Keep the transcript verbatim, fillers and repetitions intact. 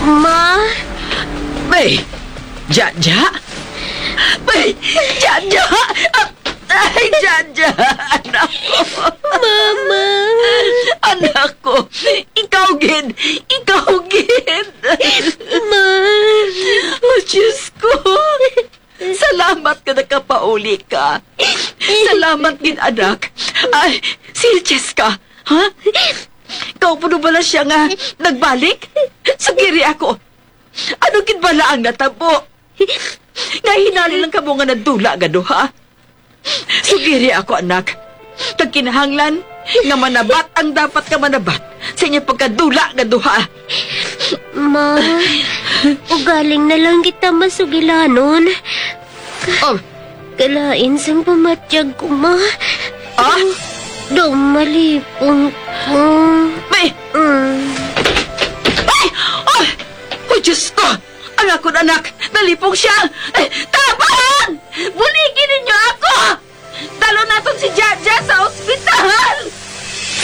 Ma? Bay, Jaja? Bay, Jaja! Ay, Jaja! Anak ko! Mama! Anak ko! Ikaw, gid! Ikaw, gid! Ma! Oh, Diyos ko! Salamat ka nakapauli ka. Salamat, gid, anak. Ay, si Jessica, ha? Ikaw po ba na siya nga nagbalik? Sugiri ako. Ano gid bala ang natabo? Nga hinali lang ka mo nga nadula gado, ha? Sugiri ako, anak. Kagkinahanglan, nga manabat ang dapat ka manabat sa inyo pagkadula nga duha. Ma, ugaling na lang kita masugilanon. Oh, Kalain sang pamatyag ko, ma. ah? Dumalipong ko. May, Mm. ay! Ay! Oh, Diyos ko! Ang akong anak, nalipong siya! Ay,